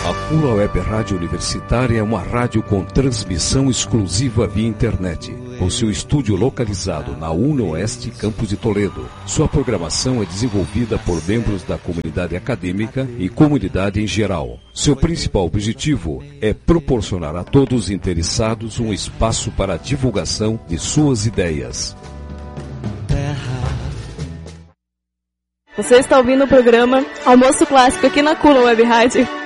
A Cula Web Rádio Universitária é uma rádio com transmissão exclusiva via internet, com seu estúdio localizado na UNOeste, Campus de Toledo. Sua programação é desenvolvida por membros da comunidade acadêmica e comunidade em geral. Seu principal objetivo é proporcionar a todos interessados um espaço para a divulgação de suas ideias. Você está ouvindo o programa Almoço Clássico aqui na Cula Web Rádio.